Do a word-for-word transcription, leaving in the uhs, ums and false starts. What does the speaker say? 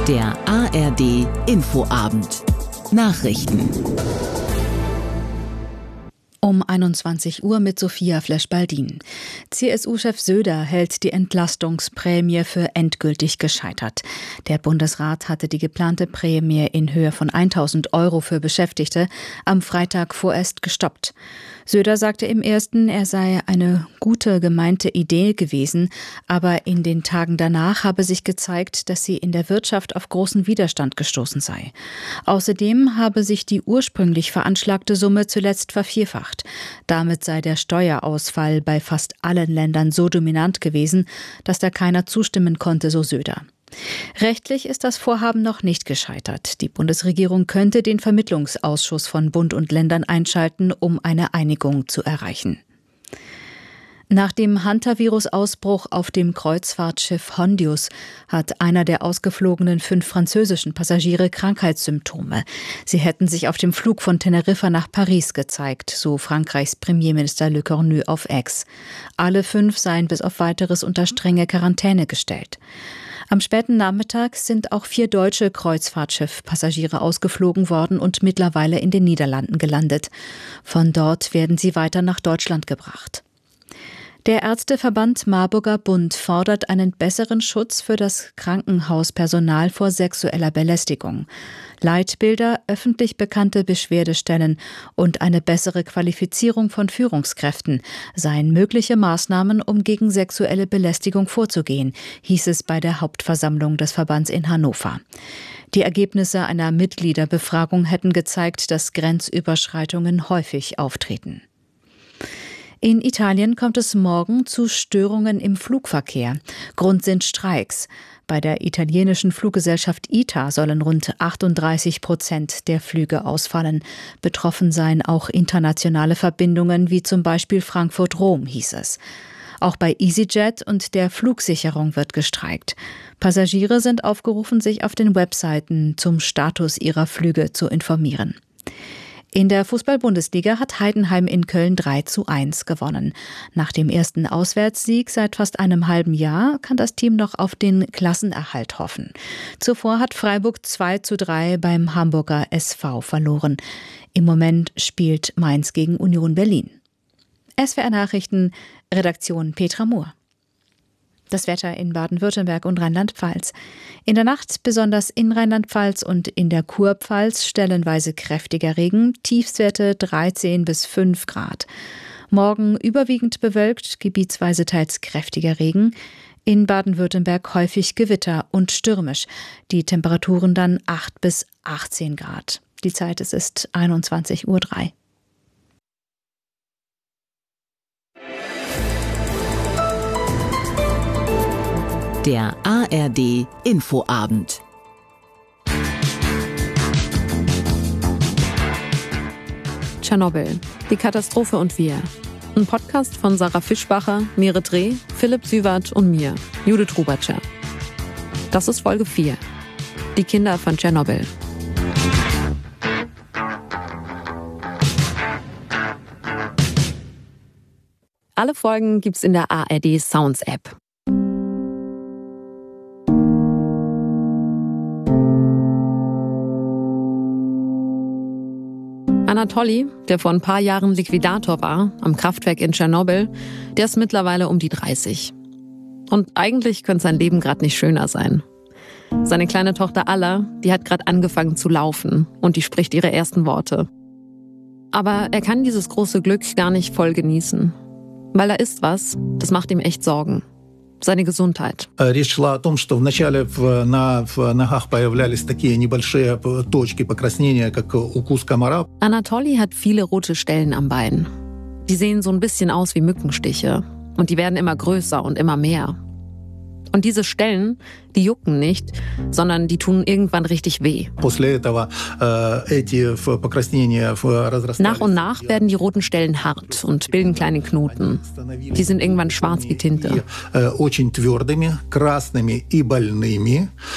Der A R D Infoabend. Nachrichten. Um einundzwanzig Uhr mit Sophia Flesch-Baldin. C S U-Chef Söder hält die Entlastungsprämie für endgültig gescheitert. Der Bundesrat hatte die geplante Prämie in Höhe von tausend Euro für Beschäftigte am Freitag vorerst gestoppt. Söder sagte im ersten, er sei eine gute gemeinte Idee gewesen, aber in den Tagen danach habe sich gezeigt, dass sie in der Wirtschaft auf großen Widerstand gestoßen sei. Außerdem habe sich die ursprünglich veranschlagte Summe zuletzt vervierfacht. Damit sei der Steuerausfall bei fast allen Ländern so dominant gewesen, dass da keiner zustimmen konnte, so Söder. Rechtlich ist das Vorhaben noch nicht gescheitert. Die Bundesregierung könnte den Vermittlungsausschuss von Bund und Ländern einschalten, um eine Einigung zu erreichen. Nach dem Hantavirus-Ausbruch auf dem Kreuzfahrtschiff Hondius hat einer der ausgeflogenen fünf französischen Passagiere Krankheitssymptome. Sie hätten sich auf dem Flug von Teneriffa nach Paris gezeigt, so Frankreichs Premierminister Le Cornu auf X. Alle fünf seien bis auf Weiteres unter strenge Quarantäne gestellt. Am späten Nachmittag sind auch vier deutsche Kreuzfahrtschiff-Passagiere ausgeflogen worden und mittlerweile in den Niederlanden gelandet. Von dort werden sie weiter nach Deutschland gebracht. Der Ärzteverband Marburger Bund fordert einen besseren Schutz für das Krankenhauspersonal vor sexueller Belästigung. Leitbilder, öffentlich bekannte Beschwerdestellen und eine bessere Qualifizierung von Führungskräften seien mögliche Maßnahmen, um gegen sexuelle Belästigung vorzugehen, hieß es bei der Hauptversammlung des Verbands in Hannover. Die Ergebnisse einer Mitgliederbefragung hätten gezeigt, dass Grenzüberschreitungen häufig auftreten. In Italien kommt es morgen zu Störungen im Flugverkehr. Grund sind Streiks. Bei der italienischen Fluggesellschaft I T A sollen rund achtunddreißig Prozent der Flüge ausfallen. Betroffen seien auch internationale Verbindungen wie zum Beispiel Frankfurt-Rom, hieß es. Auch bei EasyJet und der Flugsicherung wird gestreikt. Passagiere sind aufgerufen, sich auf den Webseiten zum Status ihrer Flüge zu informieren. In der Fußball-Bundesliga hat Heidenheim in Köln drei zu eins gewonnen. Nach dem ersten Auswärtssieg seit fast einem halben Jahr kann das Team noch auf den Klassenerhalt hoffen. Zuvor hat Freiburg zwei zu drei beim Hamburger S V verloren. Im Moment spielt Mainz gegen Union Berlin. S W R Nachrichten, Redaktion Petra Mohr. Das Wetter in Baden-Württemberg und Rheinland-Pfalz. In der Nacht besonders in Rheinland-Pfalz und in der Kurpfalz stellenweise kräftiger Regen, Tiefstwerte dreizehn bis fünf Grad. Morgen überwiegend bewölkt, gebietsweise teils kräftiger Regen. In Baden-Württemberg häufig Gewitter und stürmisch. Die Temperaturen dann acht bis achtzehn Grad. Die Zeit es ist einundzwanzig Uhr drei. Der A R D Infoabend. Tschernobyl. Die Katastrophe und wir. Ein Podcast von Sarah Fischbacher, Mire Dreh, Philipp Süwart und mir, Judith Rubatscher. Das ist Folge vier. Die Kinder von Tschernobyl. Alle Folgen gibt's in der A R D Sounds App. Anatoly, der vor ein paar Jahren Liquidator war, am Kraftwerk in Tschernobyl, der ist mittlerweile um die dreißig. Und eigentlich könnte sein Leben gerade nicht schöner sein. Seine kleine Tochter Alla, die hat gerade angefangen zu laufen und die spricht ihre ersten Worte. Aber er kann dieses große Glück gar nicht voll genießen. Weil da ist was, das macht ihm echt Sorgen. Seine Gesundheit. Речь шла о том, что вначале на ногах появлялись такие небольшие точки покраснения, как укус комара. Anatoly hat viele rote Stellen am Bein. Die sehen so ein bisschen aus wie Mückenstiche. Und die werden immer größer und immer mehr. Und diese Stellen, die jucken nicht, sondern die tun irgendwann richtig weh. Nach und nach werden die roten Stellen hart und bilden kleine Knoten. Die sind irgendwann schwarz wie Tinte.